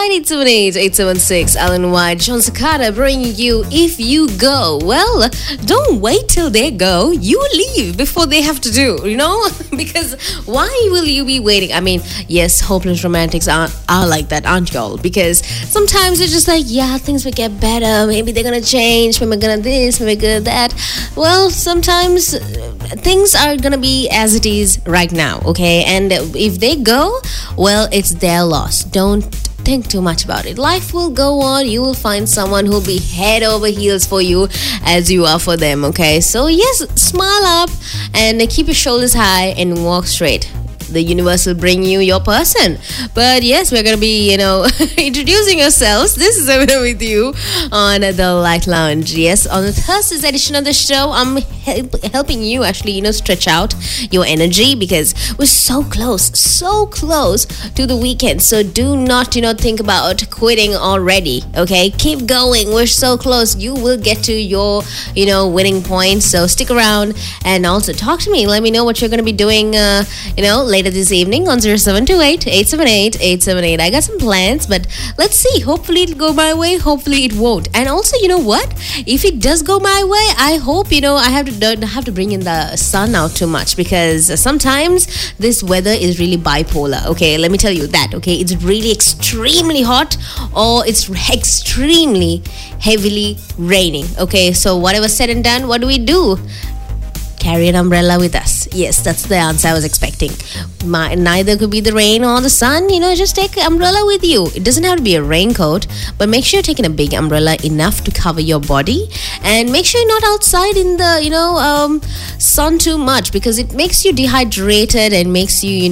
Light 878-876. Alan White, John Sakata bringing you If You Go. Well, don't wait till they go. You leave before they have to do, because why will you be waiting? I mean, yes, hopeless romantics are like that, aren't y'all? Because sometimes it's just like, yeah, things will get better. Maybe they're going to change. Maybe they're going to this. Maybe they're going to that. Well, sometimes things are going to be as it is right now, okay? And if they go, well, it's their loss. Don't think too much about it. Life will go on. You will find someone who'll be head over heels for you as you are for them, okay? So yes, smile up and keep your shoulders high and walk straight. The universe will bring you your person. But yes, we're going to be, introducing ourselves. This is Amina with you on the Light Lounge. Yes, on the Thursday's edition of the show, I'm helping you actually, stretch out your energy because we're so close to the weekend. So do not, think about quitting already, okay? Keep going. We're so close. You will get to your, winning point. So stick around and also talk to me. Let me know what you're going to be doing, later this evening on 0728-878-878. I got some plans, but let's see. Hopefully it'll go my way. Hopefully it won't. And also, you know what? If it does go my way, I hope, I don't have to bring in the sun out too much because sometimes this weather is really bipolar. Okay, let me tell you that. Okay, it's really extremely hot or it's extremely heavily raining. Okay, so whatever said and done, what do? Carry an umbrella with us. Yes, that's the answer I was expecting. Neither could be the rain or the sun. Just take an umbrella with you. It doesn't have to be a raincoat, but make sure you're taking a big umbrella enough to cover your body. And make sure you're not outside in the, sun too much because it makes you dehydrated and makes you,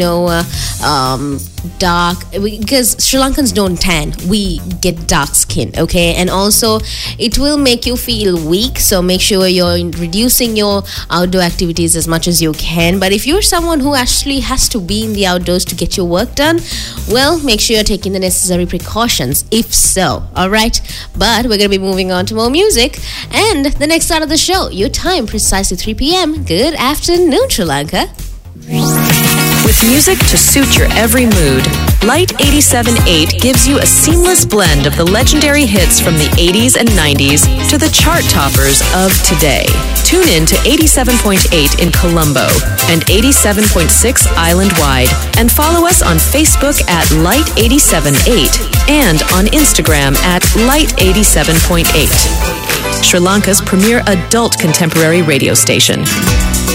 dark. Because Sri Lankans don't tan. We get dark skin, okay? And also, it will make you feel weak. So make sure you're reducing your outdoor activities as much as you can. But if you're someone who actually has to be in the outdoors to get your work done, well, make sure you're taking the necessary precautions, if so, all right? But we're going to be moving on to more music. And the next part of the show, your time, precisely 3 p.m. Good afternoon, Sri Lanka. With music to suit your every mood, Light 87.8 gives you a seamless blend of the legendary hits from the 80s and 90s to the chart toppers of today. Tune in to 87.8 in Colombo and 87.6 island-wide and follow us on Facebook at Light 87.8 and on Instagram at Light 87.8. Sri Lanka's premier adult contemporary radio station.